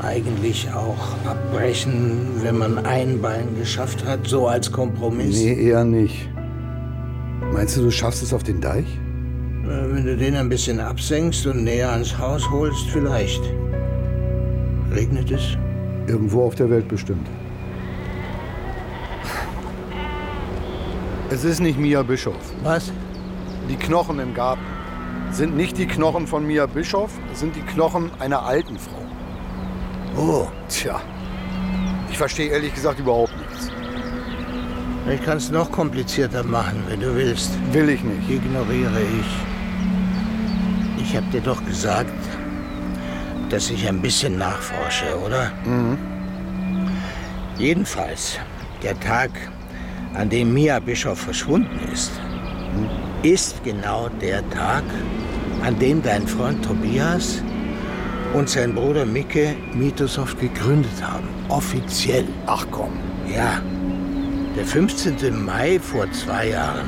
eigentlich auch abbrechen, wenn man ein Bein geschafft hat, so als Kompromiss? Nee, eher nicht. Meinst du schaffst es auf den Deich? Wenn du den ein bisschen absenkst und näher ans Haus holst, vielleicht. Regnet es? Irgendwo auf der Welt bestimmt. Es ist nicht Mia Bischof. Was? Die Knochen im Garten sind nicht die Knochen von Mia Bischof, es sind die Knochen einer alten Frau. Oh. Tja, ich verstehe ehrlich gesagt überhaupt nichts. Ich kann es noch komplizierter machen, wenn du willst. Will ich nicht. Ignoriere ich. Ich hab dir doch gesagt, dass ich ein bisschen nachforsche, oder? Mhm. Jedenfalls, der Tag, an dem Mia Bischof verschwunden ist, ist genau der Tag, an dem dein Freund Tobias und sein Bruder Micke Mitosoft gegründet haben. Offiziell. Ach komm. Ja, der 15. Mai vor 2 Jahren.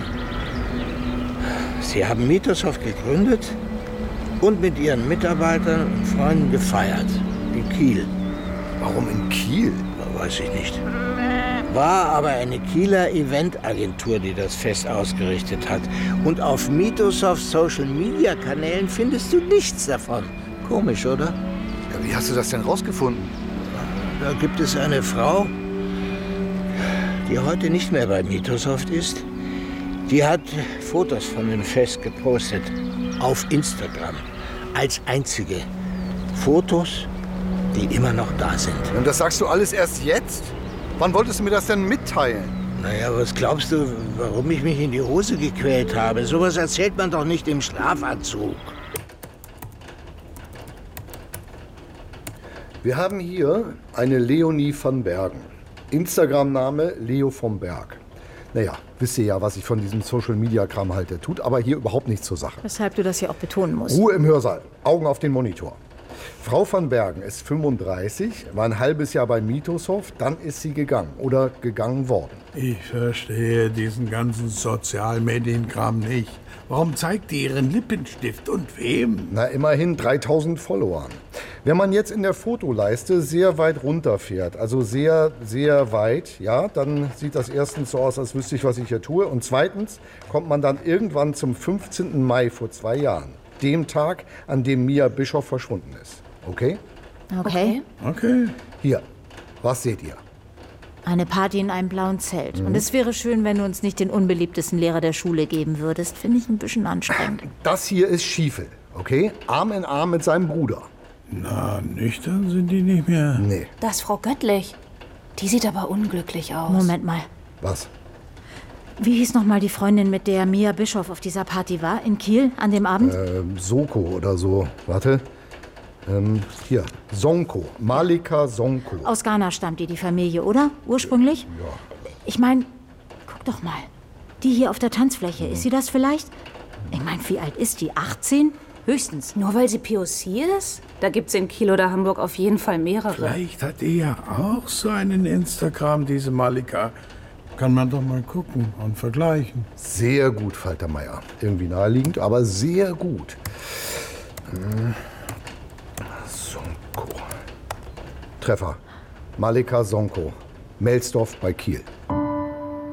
Sie haben Mitosoft gegründet und mit ihren Mitarbeitern und Freunden gefeiert. In Kiel. Warum in Kiel? Weiß ich nicht. War aber eine Kieler Eventagentur, die das Fest ausgerichtet hat. Und auf Mitosofts Social-Media-Kanälen findest du nichts davon. Komisch, oder? Ja, wie hast du das denn rausgefunden? Da gibt es eine Frau, die heute nicht mehr bei Mitosoft ist. Die hat Fotos von dem Fest gepostet. Auf Instagram. Als einzige. Fotos, die immer noch da sind. Und das sagst du alles erst jetzt? Wann wolltest du mir das denn mitteilen? Naja, was glaubst du, warum ich mich in die Hose gequält habe? Sowas erzählt man doch nicht im Schlafanzug. Wir haben hier eine Leonie van Bergen. Instagram-Name Leo vom Berg. Naja, wisst ihr ja, was ich von diesem Social-Media-Kram halte. Tut aber hier überhaupt nichts zur Sache. Weshalb du das ja auch betonen musst. Ruhe im Hörsaal, Augen auf den Monitor. Frau van Bergen ist 35, war ein halbes Jahr bei Mitosoft, dann ist sie gegangen oder gegangen worden. Ich verstehe diesen ganzen Sozialmedienkram nicht. Warum zeigt die ihren Lippenstift und wem? Na, immerhin 3000 Followern. Wenn man jetzt in der Fotoleiste sehr weit runterfährt, also sehr, sehr weit, ja, dann sieht das erstens so aus, als wüsste ich, was ich hier tue. Und zweitens kommt man dann irgendwann zum 15. Mai vor 2 Jahren. Dem Tag, an dem Mia Bischof verschwunden ist. Okay? Okay. Okay. Hier, was seht ihr? Eine Party in einem blauen Zelt. Und es wäre schön, wenn du uns nicht den unbeliebtesten Lehrer der Schule geben würdest. Finde ich ein bisschen anstrengend. Das hier ist Schiefel, okay? Arm in Arm mit seinem Bruder. Na, nüchtern sind die nicht mehr. Nee. Das ist Frau Göttlich. Die sieht aber unglücklich aus. Moment mal. Was? Wie hieß noch mal die Freundin, mit der Mia Bischof auf dieser Party war? In Kiel an dem Abend? Soko oder so. Warte. Hier, Sonko. Malika Sonko. Aus Ghana stammt die Familie, oder? Ursprünglich? Ja. Ich meine, guck doch mal. Die hier auf der Tanzfläche, ist sie das vielleicht? Ich meine, wie alt ist die? 18? Höchstens. Nur weil sie POC ist? Da gibt's in Kiel oder Hamburg auf jeden Fall mehrere. Vielleicht hat die ja auch so einen Instagram, diese Malika. Kann man doch mal gucken und vergleichen. Sehr gut, Faltermeier. Irgendwie naheliegend, aber sehr gut. Sonko. Treffer. Malika Sonko. Melsdorf bei Kiel.